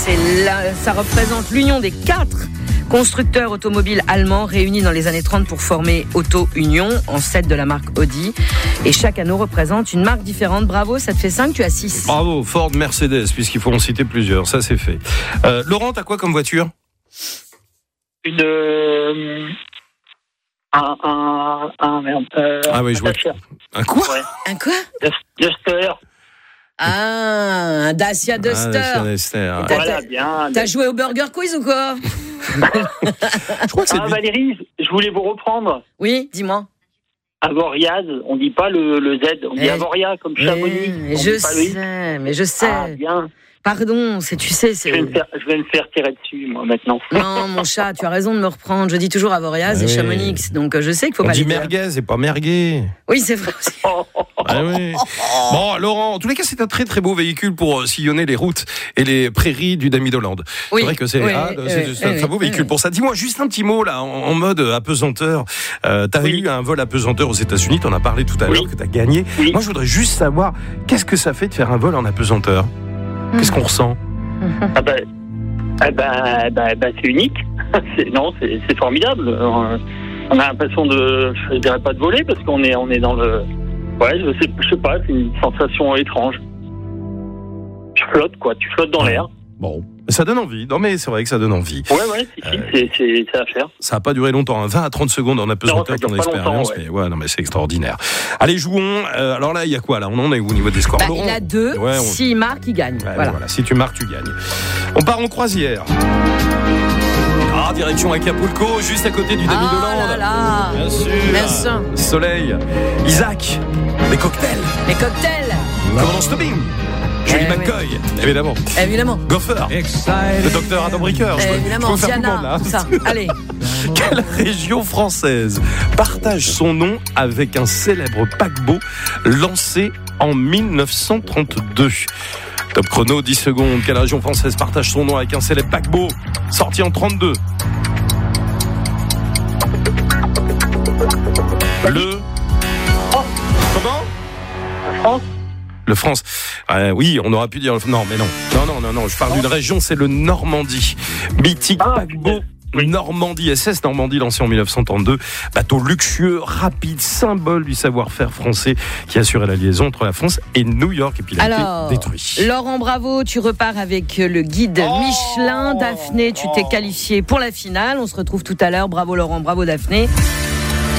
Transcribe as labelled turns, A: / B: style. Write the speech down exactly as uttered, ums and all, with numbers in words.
A: c'est la, ça représente l'union des quatre constructeurs automobiles allemands réunis dans les années trente pour former Auto Union, ancêtre de la marque Audi. Et chaque anneau représente une marque différente. Bravo, ça te fait cinq, tu as six.
B: Bravo, Ford, Mercedes, puisqu'il faut en citer plusieurs. Ça, c'est fait. Euh, Laurent, t'as quoi comme voiture ?
C: Une... Euh, un... un... un... Merde. Euh,
B: ah oui, je vois. Un quoi ?
C: Ouais.
A: Un quoi ?
C: Duster.
A: Ah, un Dacia Duster.
B: Ah, Duster.
A: T'as,
C: voilà, bien.
A: T'as joué au Burger Quiz ou quoi ?
B: Je crois que c'est
C: ah, Valérie, je voulais vous reprendre.
A: Oui, dis-moi.
C: Avoriaz, on dit pas le, le Z, on dit
A: eh,
C: Avoria comme Chamonix.
A: Eh, je sais, mais je sais.
C: Ah, bien.
A: Pardon, c'est, tu sais, c'est...
C: Je vais, me faire, je vais me faire tirer dessus, moi, maintenant.
A: Non, mon chat, tu as raison de me reprendre. Je dis toujours Avoriaz ah, et oui. Chamonix, donc je sais qu'il faut
B: on
A: pas
B: dit
A: les dire.
B: merguez et pas merguez.
A: Oui, c'est vrai aussi.
B: Ah oui. Bon, Laurent, en tous les cas, c'est un très très beau véhicule pour euh, sillonner les routes et les prairies du Damidoland.
A: Oui.
B: C'est vrai que c'est,
A: oui,
B: ah,
A: oui,
B: c'est,
A: oui,
B: c'est un
A: oui,
B: très beau véhicule
A: oui.
B: pour ça. Dis-moi juste un petit mot là, en, en mode apesanteur. Euh, t'as oui. eu un vol apesanteur aux États-Unis, t'en as parlé tout à l'heure,
C: oui.
B: que t'as gagné.
C: Oui.
B: Moi, je voudrais juste savoir, qu'est-ce que ça fait de faire un vol en apesanteur ? mmh. Qu'est-ce qu'on ressent ?
C: Ah ben, ah ben, ben, ben, c'est unique. c'est, non, c'est, c'est formidable. On a l'impression de, je dirais pas de voler parce qu'on est, on est dans le, ouais, je sais, je sais pas, c'est une sensation étrange. Tu flottes, quoi, tu flottes dans
B: ouais.
C: l'air.
B: Bon, ça donne envie. Non, mais c'est vrai que ça donne envie.
C: Ouais, ouais, si, si, euh, c'est, c'est, c'est à faire.
B: Ça n'a pas duré longtemps, hein. vingt à trente secondes en apesanteur, ton expérience.
C: Ouais.
B: Mais ouais, non, mais c'est extraordinaire. Allez, jouons. Euh, alors là, il y a quoi là ? On en est où au niveau des scores ?
A: bah, il a deux. Ouais, on... S'il marque, il gagne.
B: Ouais,
A: voilà.
B: voilà. Si tu marques, tu gagnes. On part en croisière. Ah, direction Acapulco, juste à côté du Damidoland.
A: Ah là là.
B: Bien sûr.
A: Merci.
B: Soleil. Isaac. Les cocktails.
A: Les cocktails.
B: Commandant Stubbing. Julie eh McCoy, oui. évidemment.
A: Évidemment.
B: Gopher. Le docteur Adam Ricoeur.
A: Eh, évidemment.
B: Je peux
A: Diana.
B: monde, là.
A: Tout ça. Allez.
B: Quelle région française partage son nom avec un célèbre paquebot lancé en dix-neuf cent trente-deux ? Top chrono, dix secondes. Quelle région française partage son nom avec un célèbre paquebot sorti en trente-deux ? Le...
C: Oh.
B: Comment ?
C: La France ?
B: Le France. Euh, oui, on aurait pu dire... Non, mais non. Non, non, non, non. Je parle d'une région, c'est le Normandie. Mythique ah, paquebot. Oui. Normandie, S S Normandie, lancé en dix-neuf cent trente-deux. Bateau luxueux, rapide, symbole du savoir-faire français qui assurait la liaison entre la France et New York. Et puis il a
A: Alors,
B: été détruit.
A: Laurent, bravo, tu repars avec le guide oh Michelin. Daphné, tu t'es qualifié pour la finale. On se retrouve tout à l'heure. Bravo Laurent, bravo Daphné.